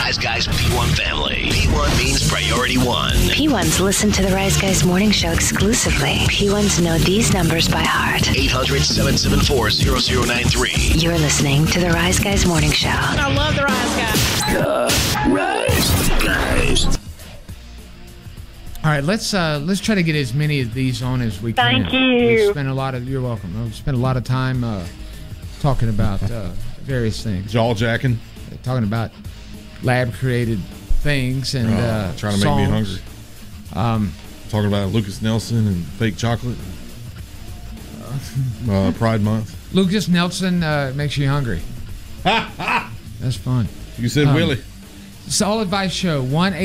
Rise Guys P1 family. P1 means priority one. P1s listen to the Rise Guys morning show exclusively. P1s know these numbers by heart. 800-774-0093. You're listening to the Rise Guys morning show. I love the Rise Guys. The Rise Guys. All right, let's try to get as many of these on as we can. Thank you. You're welcome. We spent a lot of time talking about various things. Jaw jacking. Talking about lab-created things and trying to songs. make me hungry. Talking about Lucas Nelson and fake chocolate. Pride Month. Lucas Nelson makes you hungry. That's fun. You said Willie. Solid Advice Show,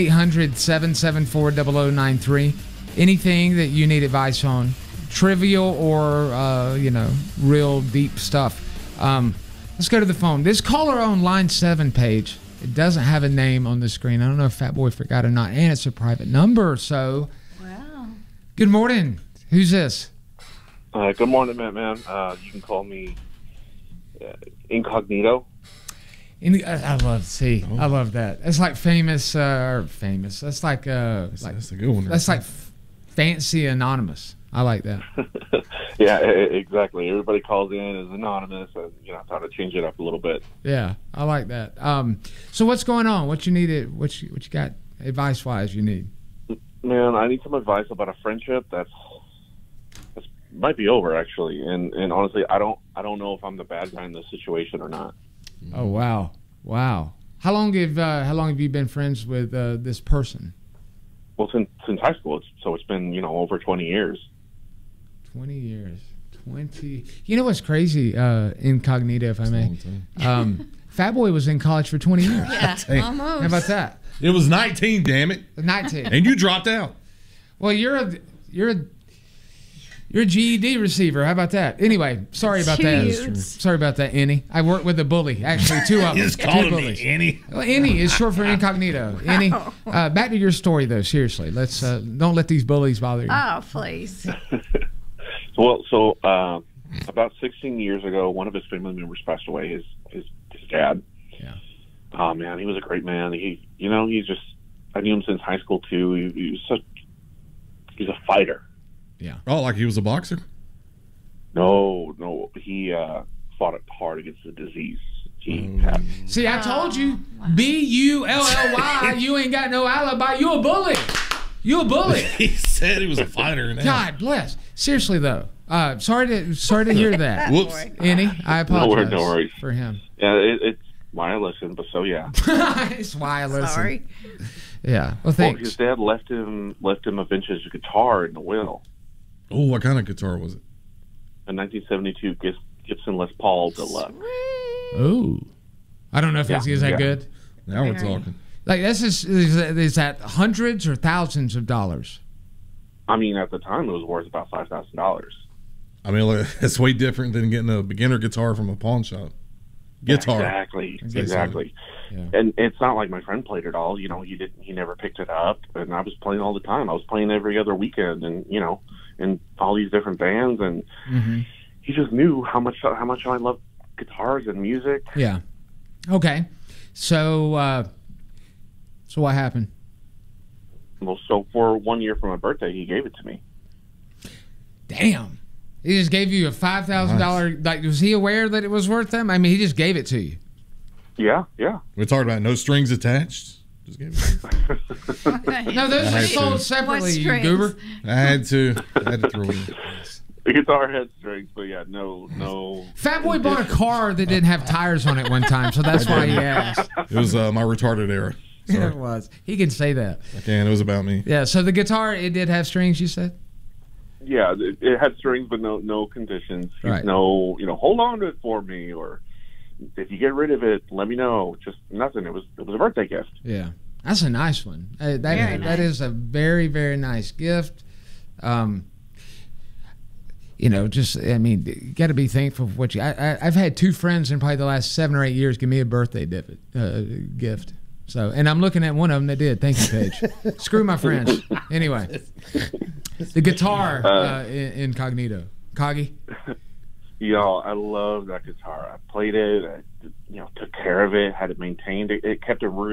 1-800-774-0093. Anything that you need advice on, trivial or, real deep stuff. Let's go to the phone. This caller on line 7 page, it doesn't have a name on the screen. I don't know if Fat Boy forgot or not, and it's a private number, so. Wow. Good morning. Who's this? Good morning, man. You can call me Incognito. I love that. It's like famous. That's like that's a good one. That's like fancy anonymous. I like that. Yeah, exactly. Everybody calls in as anonymous, and try to change it up a little bit. Yeah, I like that. So what's going on? What you needed? What you got advice wise? You need? Man, I need some advice about a friendship that's might be over actually, and honestly, I don't know if I'm the bad guy in this situation or not. Oh wow! How long have you been friends with this person? Well, since high school, it's been over 20 years. 20 years. 20. You know what's crazy? Incognito, if I may. Fat Boy was in college for 20 years. Yeah, almost. How about that? It was 19. Damn it! 19. And you dropped out. Well, you're a GED receiver. How about that? Anyway, sorry about that. Sorry about that, Annie. I work with a bully. Actually, two of them. You just called me Annie. Well, Annie is short for incognito. Annie. Back to your story, though. Seriously, let's don't let these bullies bother you. Oh, please. So about 16 years ago, one of his family members passed away. His dad. Yeah. Oh man, he was a great man. He's just, I knew him since high school too. He's a fighter. Yeah. Oh, like he was a boxer? No, he fought it hard against the disease. See, I told you, B-U-L-L-Y. You ain't got no alibi. You a bully. You a bully. He said he was a fighter. Now. God bless. Seriously though, sorry to hear that. Whoops, Annie, I apologize. No worries for him. Yeah, it's why I listen, but so yeah. It's why I listen. Sorry. Yeah. Well, thanks. His dad left him a vintage guitar in the will. Oh, what kind of guitar was it? A 1972 Gibson Les Paul Deluxe. Oh, I don't know if is that good. Now we're talking. Like is that hundreds or thousands of dollars? I mean, at the time, it was worth about $5,000. I mean, it's way different than getting a beginner guitar from a pawn shop. Guitar. Exactly. Yeah. And it's not like my friend played it all. He never picked it up, and I was playing all the time. I was playing every other weekend, and in all these different bands, and he just knew how much I love guitars and music. Yeah. Okay. So what happened? Well, so for 1 year for my birthday, he gave it to me. Damn. He just gave you a $5,000. Like, was he aware that it was worth them? I mean, he just gave it to you. Yeah. We're talking about no strings attached. Just gave it. No, those are sold separately, you goober. I had to throw it in. The guitar had strings, but yeah, no. Fat Boy bought a car that didn't have tires on it one time, so that's why he asked. It was my retarded era. Yeah, it was. He can say that. I can. It was about me. Yeah. So the guitar, it did have strings. You said. Yeah, it had strings, but no conditions. Right. No, hold on to it for me, or if you get rid of it, let me know. Just nothing. It was a birthday gift. Yeah, that's a nice one. That is a very, very nice gift. You got to be thankful for what you. I've had two friends in probably the last 7 or 8 years give me a birthday gift. So, and I'm looking at one of them that did. Thank you, Paige. Screw my friends. Anyway, the guitar, Incognito. Coggy? I love that guitar. I played it. I, took care of it, had it maintained. It kept it